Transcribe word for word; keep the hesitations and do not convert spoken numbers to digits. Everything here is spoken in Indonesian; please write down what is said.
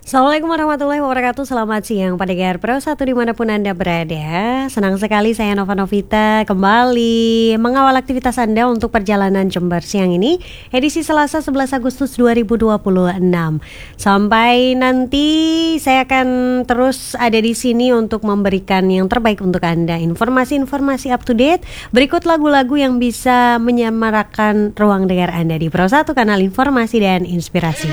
Assalamualaikum warahmatullahi wabarakatuh. Selamat siang pendengar Pro satu dimanapun Anda berada. Senang sekali saya Nova Novita kembali mengawal aktivitas Anda untuk perjalanan Jember siang ini, edisi Selasa sebelas Agustus dua ribu dua puluh enam. Sampai nanti saya akan terus ada di sini untuk memberikan yang terbaik untuk Anda, informasi-informasi up to date. Berikut lagu-lagu yang bisa menyemarakan ruang dengar Anda di Pro satu, kanal informasi dan inspirasi.